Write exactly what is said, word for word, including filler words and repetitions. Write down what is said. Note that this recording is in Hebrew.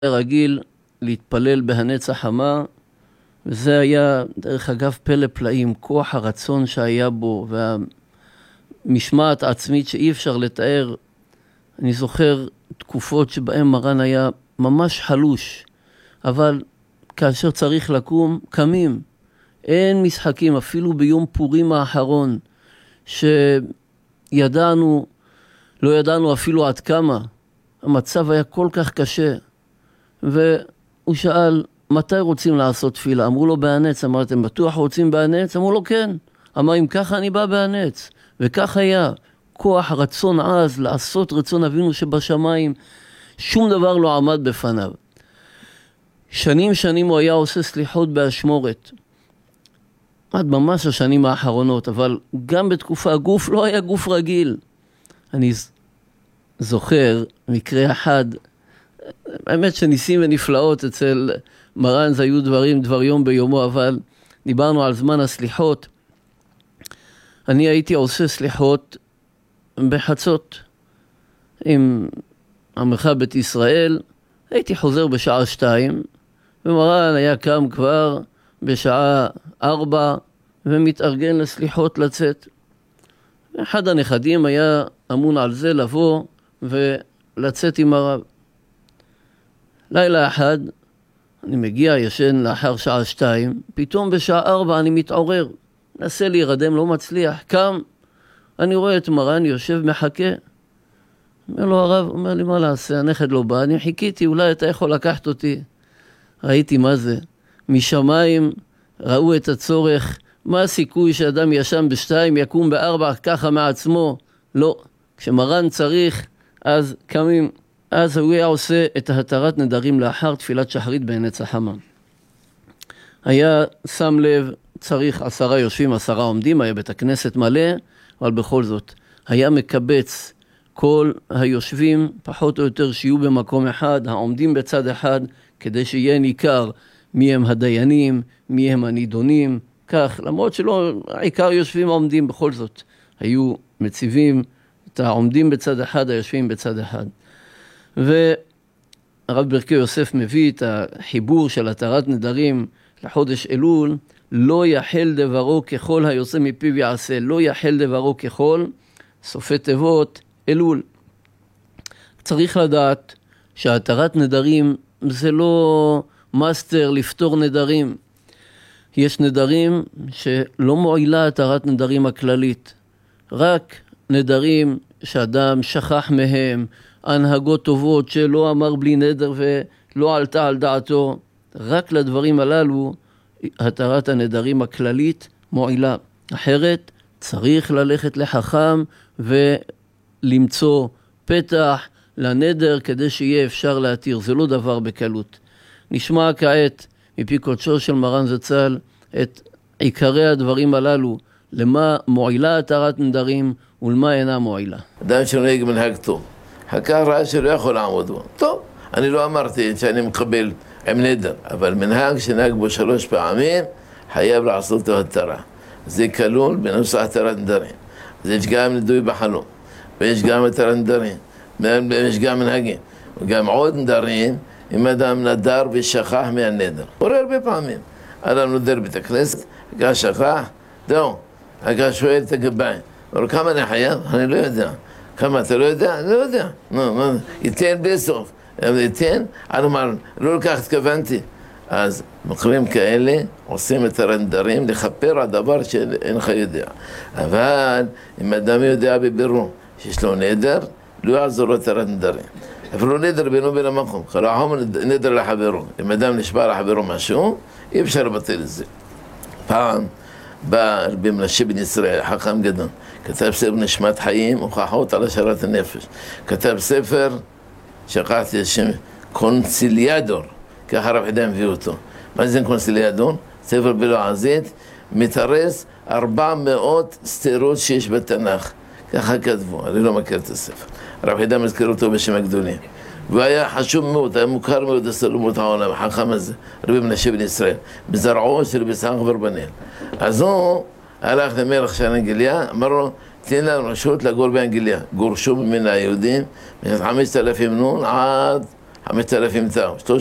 רגיל להתפלל בהנץ החמה, וזה היה דרך אגב פלא פלאים, כוח הרצון שהיה בו והמשמעת העצמית שאי אפשר לתאר. אני זוכר תקופות שבהן מרן היה ממש חלוש, אבל כאשר צריך לקום, קמים. אין משחקים, אפילו ביום פורים האחרון, שידענו, לא ידענו אפילו עד כמה. המצב היה כל כך קשה. והוא שאל, מתי רוצים לעשות תפילה? אמרו לו בהנץ. אמרתם, בטוח רוצים בהנץ? אמרו לו כן. אמר, אם ככה אני בא בהנץ. וכך היה. כוח רצון עז לעשות רצון אבינו שבשמיים. שום דבר לא עמד בפניו. שנים שנים הוא היה עושה סליחות באשמורת. עד ממש השנים האחרונות, אבל גם בתקופה הגוף לא היה גוף רגיל. אני זוכר מקרה אחד, האמת שניסים ונפלאות אצל מרן זה היו דברים, דבר יום ביומו, אבל דיברנו על זמן הסליחות. אני הייתי עושה סליחות בחצות עם עמך בית ישראל, הייתי חוזר בשעה שתיים, ומרן היה קם כבר בשעה ארבע, ומתארגן לסליחות לצאת. אחד הנכדים היה אמון על זה לבוא ולצאת עם הרב. לילה אחד, אני מגיע ישן לאחר שעה שתיים, פתאום בשעה ארבע אני מתעורר, נסה להירדם, לא מצליח, קם, אני רואה את מרן יושב מחכה. אומר לו הרב, אומר לי מה לעשה, הנכד לא בא, אני חיכיתי, אולי אתה יכול לקחת אותי. ראיתי מה זה, משמיים ראו את הצורך, מה הסיכוי שאדם ישן בשתיים יקום בארבע ככה מעצמו? לא, כשמרן צריך אז קמים. אז הוא היה עושה את ההתרת נדרים לאחר תפילת שחרית בהנץ החמה. היה שם לב, צריך עשרה יושבים, עשרה עומדים, היה בית הכנסת מלא, אבל בכל זאת, היה מקבץ כל היושבים, פחות או יותר שיהיו במקום אחד, העומדים בצד אחד, כדי שיהיה ניכר מי הם הדיינים, מי הם הנידונים, כך, למרות שלא, העיקר יושבים עומדים, בכל זאת, היו מציבים את העומדים בצד אחד, היושבים בצד אחד. והרב ברכי יוסף מביא את החיבור של התרת נדרים לחודש אלול, לא יחל דברו ככל היוצא מפיו יעשה, לא יחל דברו ככל, סופי תיבות, אלול. צריך לדעת שהתרת נדרים זה לא מאסטר לפתור נדרים. יש נדרים שלא מועילה התרת נדרים הכללית, רק נדרים שאדם שכח מהם, הנהגות טובות שלא אמר בלי נדר ולא עלתה על דעתו, רק לדברים הללו התרת הנדרים הכללית מועילה. אחרת צריך ללכת לחכם ולמצוא פתח לנדר כדי שיהיה אפשר להתיר. זה לא דבר בקלות. נשמע כעת מפי קודשו של מרן זצ"ל את עיקרי הדברים הללו, למה מועילה התרת נדרים ולמה אינה מועילה. אדם שנוהג מנהג טוב, חכה ראה שלא יכול לעמוד בו. טוב, אני לא אמרתי שאני מקבל עם נדר, אבל מנהג שנהג בו שלוש פעמים, חייב לעשות אותו התרה. זה כלול בנוסח התרת נדרים. יש גם נדוי בחלום, ויש גם התרת נדרים, ויש גם מנהגים, וגם עוד נדרים, אם אדם נדר ושכח מהנדר. קורה הרבה פעמים. אדם נודר בית הכנסת, הגע שכח, זהו, הגע שואל את הגביים. אבל כמה אני חייב? אני לא יודע. כמה אתה לא יודע? אני לא יודע. נו, נו, ייתן בסוף. ייתן, אני אומר, לא לכך התכוונתי. אז מקרים כאלה עושים את הנדרים לכפר על דבר שאינך יודע. אבל אם אדם יודע בבירור שיש לו נדר, לא יעזור לו את הנדרים. אפילו נדר בינו ובין המקום. חלחום נדר לחברו. אם אדם נשבע לחברו משהו, אי אפשר לבטל את זה. פעם בא רבי מנשה בן ישראל, חכם גדול, כתב ספר נשמת חיים הוכחות על השארת הנפש. כתב ספר, שכחתי השם, קונסיליאדור, ככה הרב חידה מביא אותו. מה זה קונסיליאדור? ספר בלועזית, מתרס ארבע מאות סתירות שיש בתנ"ך. ככה כתבו, אני לא מכיר את הספר. הרב חידה מזכיר אותו בשם הגדולים. והוא היה חשוב מאוד, היה מוכר מאוד לסלומות העולם, החכם הזה, רבי מנשה בן ישראל, בזרעו של רבי יצחק אברבנאל. אז הוא הלך למלך של אנגליה, אמר לו, תן לנו רשות לגור באנגליה. גורשו ממנה היהודים, משנת חמשת אלפים נון עד חמשת אלפים תר,